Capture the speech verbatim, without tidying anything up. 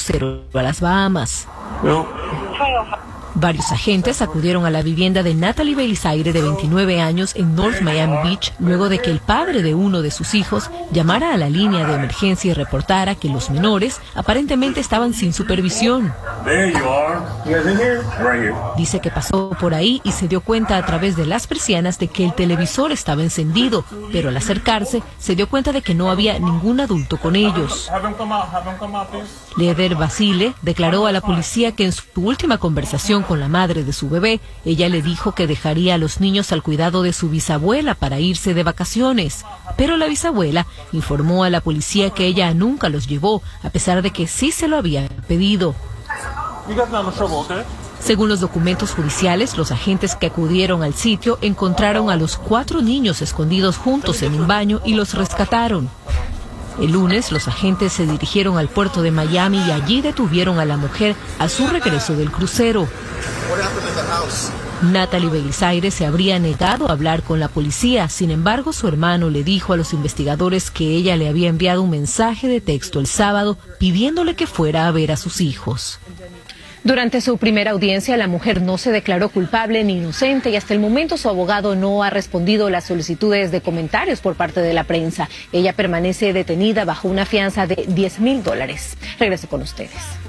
crucero a las Bahamas. No. Varios agentes acudieron a la vivienda de Natalie Belisaire, de veintinueve años, en North Miami Beach, luego de que el padre de uno de sus hijos llamara a la línea de emergencia y reportara que los menores aparentemente estaban sin supervisión. Dice que pasó por ahí y se dio cuenta a través de las persianas de que el televisor estaba encendido, pero al acercarse se dio cuenta de que no había ningún adulto con ellos. Leder Basile declaró a la policía que en su última conversación con la madre de su bebé, ella le dijo que dejaría a los niños al cuidado de su bisabuela para irse de vacaciones. Pero la bisabuela informó a la policía que ella nunca los llevó, a pesar de que sí se lo había pedido. Según los documentos judiciales, los agentes que acudieron al sitio encontraron a los cuatro niños escondidos juntos en un baño y los rescataron. El lunes, los agentes se dirigieron al puerto de Miami y allí detuvieron a la mujer a su regreso del crucero. Natalie Belisaire se habría negado a hablar con la policía. Sin embargo, su hermano le dijo a los investigadores que ella le había enviado un mensaje de texto el sábado pidiéndole que fuera a ver a sus hijos. Durante su primera audiencia, la mujer no se declaró culpable ni inocente y hasta el momento su abogado no ha respondido las solicitudes de comentarios por parte de la prensa. Ella permanece detenida bajo una fianza de diez mil dólares. Regreso con ustedes.